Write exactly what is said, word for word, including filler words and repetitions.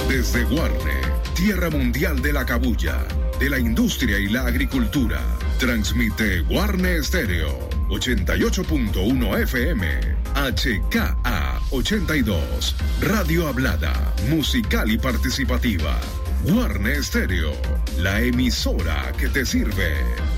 Desde Guarne, tierra mundial de la cabuya, de la industria y la agricultura, transmite Guarne Estéreo, ochenta y ocho punto uno F M, H K A ochenta y dos, radio hablada, musical y participativa. Guarne Estéreo, la emisora que te sirve.